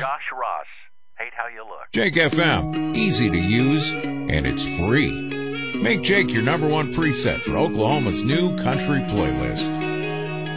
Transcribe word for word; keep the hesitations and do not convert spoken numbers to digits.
Josh Ross, hate how you look. Jake F M, easy to use, and it's free. Make Jake your number one preset for Oklahoma's new country playlist.